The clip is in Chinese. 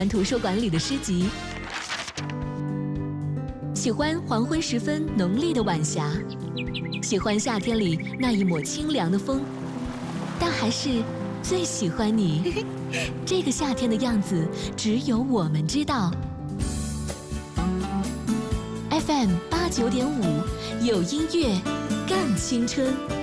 图书馆里的诗集，喜欢黄昏时分浓丽的晚霞，喜欢夏天里那一抹清凉的风，但还是最喜欢你。这个夏天的样子，只有我们知道。FM 89.5，有音乐，更青春。